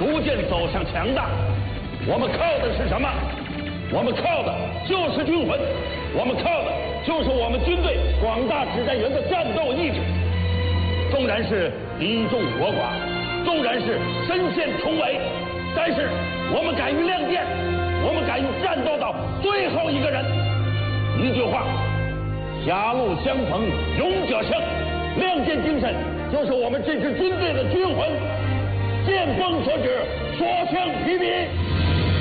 逐渐走向强大。我们靠的是什么？我们靠的就是军魂，我们靠的就是我们军队广大指战员的战斗意志。纵然是敌众我寡，纵然是身陷重围，但是我们敢于亮剑，我们敢于战斗到最后一个人。一句话，狭路相逢勇者胜，亮剑精神就是我们这支军队的军魂。见风所指，所向披靡。